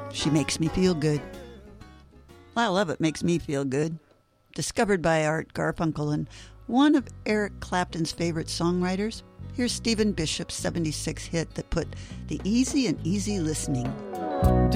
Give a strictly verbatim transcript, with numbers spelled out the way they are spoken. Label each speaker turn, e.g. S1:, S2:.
S1: She makes me feel good. I love it. Makes me feel good. Discovered by Art Garfunkel and one of Eric Clapton's favorite songwriters. Here's Stephen Bishop's seventy-six hit that put the easy and easy listening.